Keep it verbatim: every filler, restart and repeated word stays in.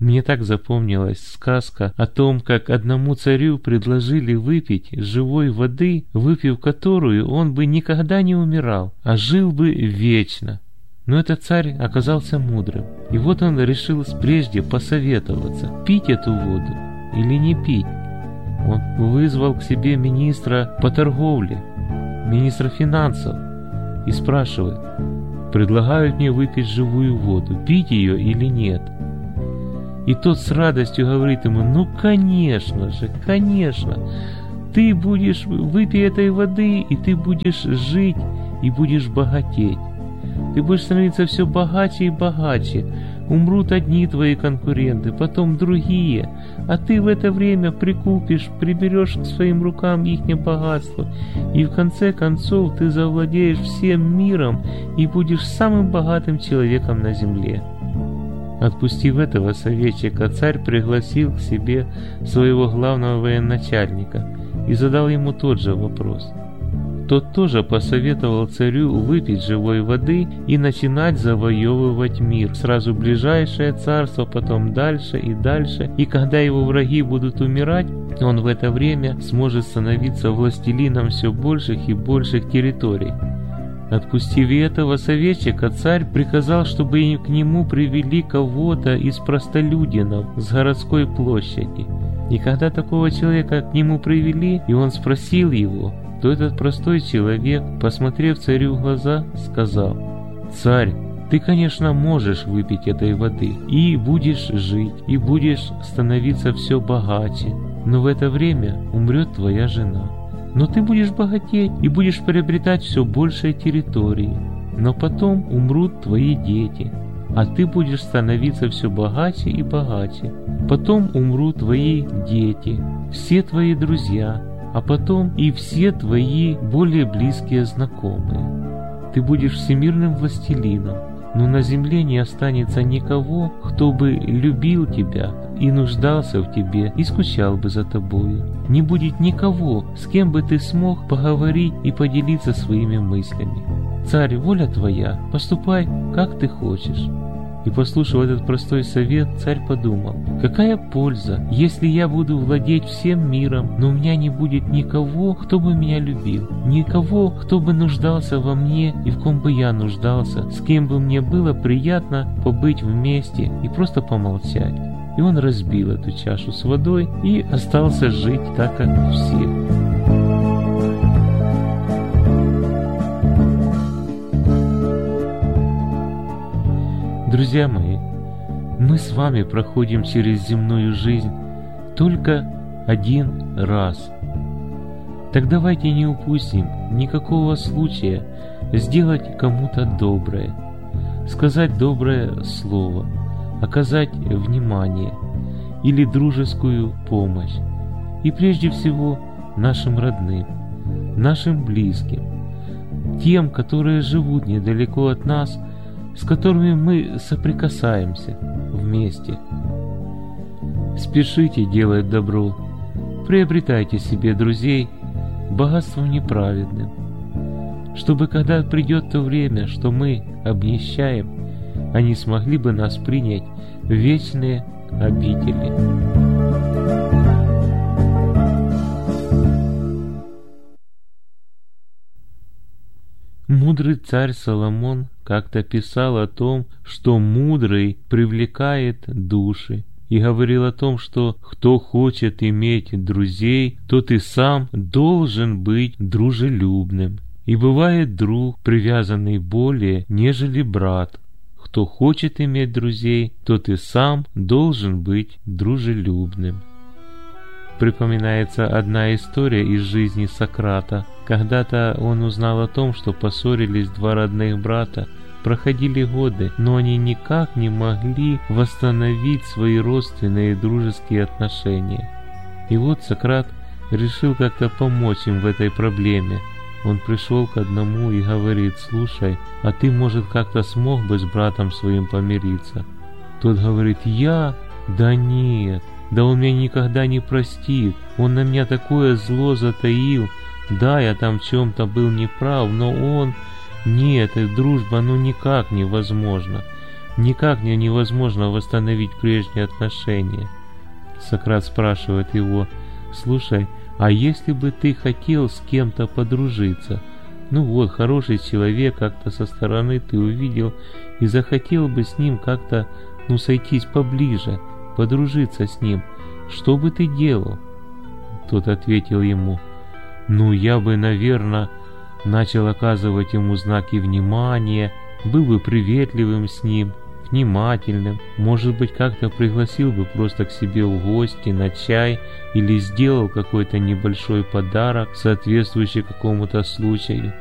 Мне так запомнилась сказка о том, как одному царю предложили выпить живой воды, выпив которую он бы никогда не умирал, а жил бы вечно. Но этот царь оказался мудрым, и вот он решил прежде посоветоваться, пить эту воду или не пить. Он вызвал к себе министра по торговле, министра финансов, и спрашивает: предлагают мне выпить живую воду, пить ее или нет? И тот с радостью говорит ему: ну конечно же, конечно, ты будешь, выпей этой воды, и ты будешь жить, и будешь богатеть. Ты будешь становиться все богаче и богаче. Умрут одни твои конкуренты, потом другие, а ты в это время прикупишь, приберешь к своим рукам ихнее богатство, и в конце концов ты завладеешь всем миром и будешь самым богатым человеком на земле. Отпустив этого советчика, царь пригласил к себе своего главного военачальника и задал ему тот же вопрос. Тот тоже посоветовал царю выпить живой воды и начинать завоевывать мир, сразу ближайшее царство, потом дальше и дальше, и когда его враги будут умирать, он в это время сможет становиться властелином все больших и больших территорий. Отпустив этого советчика, царь приказал, чтобы к нему привели кого-то из простолюдинов с городской площади. И когда такого человека к нему привели, и он спросил его, то этот простой человек, посмотрев царю в глаза, сказал: «Царь, ты, конечно, можешь выпить этой воды, и будешь жить, и будешь становиться все богаче, но в это время умрет твоя жена. Но ты будешь богатеть и будешь приобретать все большие территории, но потом умрут твои дети, а ты будешь становиться все богаче и богаче. Потом умрут твои дети, все твои друзья, а потом и все твои более близкие знакомые. Ты будешь всемирным властелином, но на земле не останется никого, кто бы любил тебя и нуждался в тебе и скучал бы за тобою. Не будет никого, с кем бы ты смог поговорить и поделиться своими мыслями. Царь, воля твоя, поступай, как ты хочешь». И, послушав этот простой совет, царь подумал: какая польза, если я буду владеть всем миром, но у меня не будет никого, кто бы меня любил, никого, кто бы нуждался во мне и в ком бы я нуждался, с кем бы мне было приятно побыть вместе и просто помолчать. И он разбил эту чашу с водой и остался жить так, как все. Друзья мои, мы с вами проходим через земную жизнь только один раз. Так давайте не упустим никакого случая сделать кому-то доброе, сказать доброе слово, оказать внимание или дружескую помощь. И прежде всего нашим родным, нашим близким, тем, которые живут недалеко от нас, с которыми мы соприкасаемся вместе. Спешите делать добро, приобретайте себе друзей богатством неправедным, чтобы когда придет то время, что мы обнищаем, они смогли бы нас принять в вечные обители. Мудрый царь Соломон как-то писал о том, что мудрый привлекает души, и говорил о том, что кто хочет иметь друзей, тот и сам должен быть дружелюбным. И бывает друг, привязанный более, нежели брат. Кто хочет иметь друзей, тот и сам должен быть дружелюбным. Припоминается одна история из жизни Сократа. Когда-то он узнал о том, что поссорились два родных брата. Проходили годы, но они никак не могли восстановить свои родственные дружеские отношения. И вот Сократ решил как-то помочь им в этой проблеме. Он пришел к одному и говорит: «Слушай, а ты, может, как-то смог бы с братом своим помириться?» Тот говорит: «Я? Да нет, да он меня никогда не простит, он на меня такое зло затаил, да, я там в чем-то был неправ, но он... Нет, эта дружба, ну никак невозможно. никак не невозможно восстановить прежние отношения. Сократ спрашивает его: «Слушай, а если бы ты хотел с кем-то подружиться? Ну вот, хороший человек, как-то со стороны ты увидел и захотел бы с ним как-то, ну, сойтись поближе, подружиться с ним. Что бы ты делал?» Тот ответил ему: «Ну, я бы, наверное, начал оказывать ему знаки внимания, был бы приветливым с ним, внимательным, может быть, как-то пригласил бы просто к себе в гости на чай или сделал какой-то небольшой подарок, соответствующий какому-то случаю.